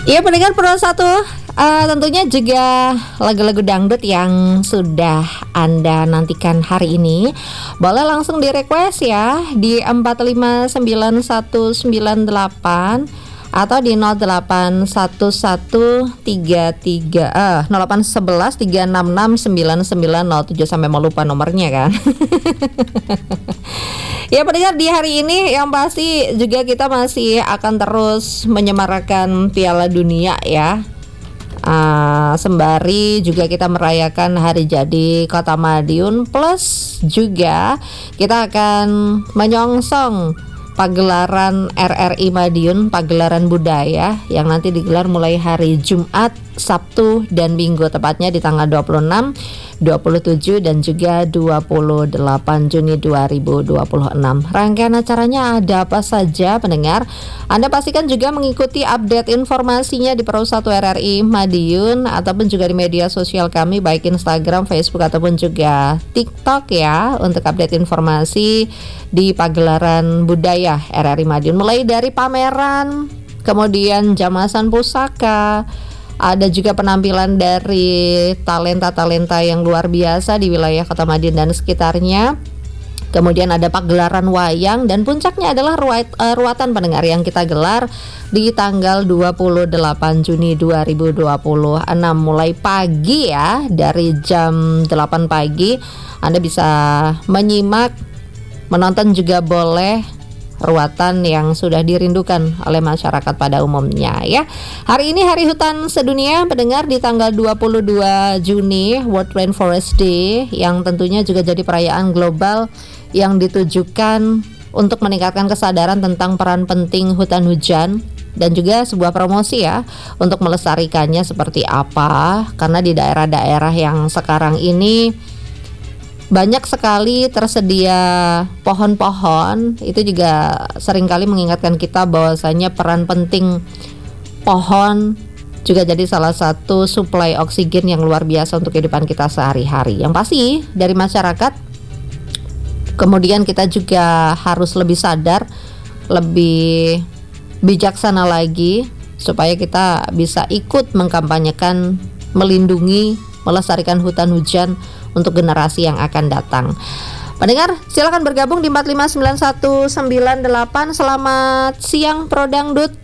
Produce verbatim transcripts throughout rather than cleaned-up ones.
Iya pendengar Pro satu, uh, tentunya juga lagu-lagu dangdut yang sudah Anda nantikan hari ini boleh langsung di request ya di empat lima sembilan satu sembilan delapan atau di nol delapan satu satu tiga tiga eh nol delapan satu satu tiga enam enam sembilan sembilan nol tujuh sampai mau lupa nomornya kan. Ya pendengar, di hari ini yang pasti juga kita masih akan terus menyemarakan Piala Dunia ya. Uh, sembari juga kita merayakan hari jadi Kota Madiun, plus juga kita akan menyongsong pagelaran R R I Madiun, pagelaran budaya yang nanti digelar mulai hari Jumat, Sabtu, dan Minggu, tepatnya di tanggal dua puluh enam, dua puluh tujuh, dan juga dua puluh delapan Juni dua ribu dua puluh enam. Rangkaian acaranya ada apa saja pendengar? Anda pastikan juga mengikuti update informasinya di Pro satu R R I Madiun ataupun juga di media sosial kami baik Instagram, Facebook ataupun juga TikTok ya, untuk update informasi di pagelaran budaya R R I Madiun, mulai dari pameran, kemudian jamasan pusaka, ada juga penampilan dari talenta-talenta yang luar biasa di wilayah Kota Madiun dan sekitarnya. Kemudian ada pagelaran wayang dan puncaknya adalah ruat, uh, ruatan pendengar yang kita gelar di tanggal dua puluh delapan Juni dua ribu dua puluh enam mulai pagi ya, dari jam delapan pagi Anda bisa menyimak, menonton juga boleh ruatan yang sudah dirindukan oleh masyarakat pada umumnya ya. Hari ini Hari Hutan Sedunia pendengar, di tanggal dua puluh dua Juni World Rainforest Day, yang tentunya juga jadi perayaan global yang ditujukan untuk meningkatkan kesadaran tentang peran penting hutan hujan dan juga sebuah promosi ya untuk melestarikannya seperti apa, karena di daerah-daerah yang sekarang ini banyak sekali tersedia pohon-pohon, itu juga seringkali mengingatkan kita bahwasanya peran penting pohon juga jadi salah satu suplai oksigen yang luar biasa untuk kehidupan kita sehari-hari. Yang pasti dari masyarakat, kemudian kita juga harus lebih sadar, lebih bijaksana lagi supaya kita bisa ikut mengkampanyekan, melindungi, melestarikan hutan hujan untuk generasi yang akan datang. Pendengar, silakan bergabung di empat lima sembilan satu sembilan delapan. Selamat siang Pro Dangdut.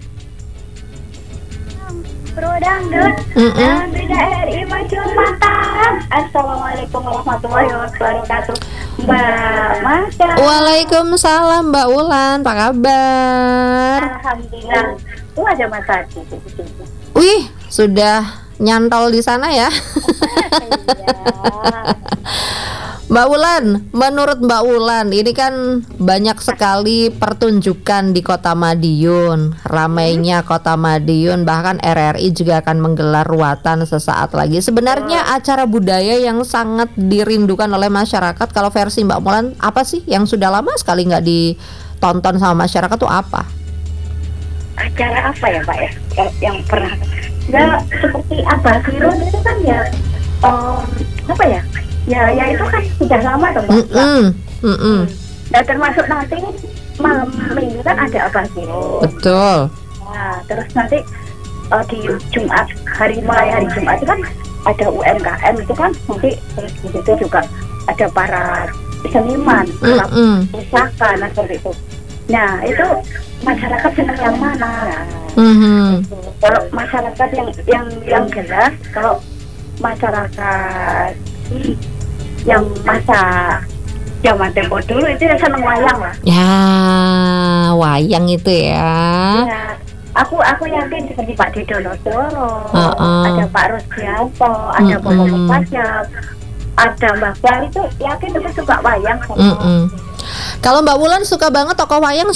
Pro Dangdut, dan R R I Madiun Mataram. Assalamualaikum warahmatullahi wabarakatuh. Mbak Masya. Waalaikumsalam Mbak Ulan, apa kabar? Alhamdulillah. Itu ada Mas Adi. Wih, sudah nyantol di sana ya. Mbak Ulan, menurut Mbak Ulan, ini kan banyak sekali pertunjukan di Kota Madiun, ramainya Kota Madiun, bahkan R R I juga akan menggelar ruatan sesaat lagi. Sebenarnya acara budaya yang sangat dirindukan oleh masyarakat, kalau versi Mbak Ulan, apa sih yang sudah lama sekali nggak ditonton sama masyarakat tuh apa? Acara apa ya Pak ya? Yang pernah ya seperti apa? Kirun itu kan ya, um, apa ya? Ya, ya itu kan sudah lama dong Mbak. Mm-mm. Mm-mm. Nah, termasuk nanti malam minggu kan ada apa sih? Betul. Nah, terus nanti uh, di Jumat, hari mulai hari Jumat itu kan ada U M K M itu kan, nanti terus di situ juga ada para seniman, para pusaka, nah seperti itu. Nah, itu masyarakat senang yang mana? Mm-hmm. Kalau masyarakat yang yang yang jelas, kalau masyarakat yang masa zaman tempo dulu itu ya seneng wayang lah. Ya, wayang itu ya. Ya, aku aku yakin seperti Pak Didonodoro, uh-uh. ada Pak Rusdianto, ada Mm-mm. Bobo Mufasya, ada Mbak Bal, itu yakin itu suka wayang. Kalau Mbak Wulan suka banget tokoh wayang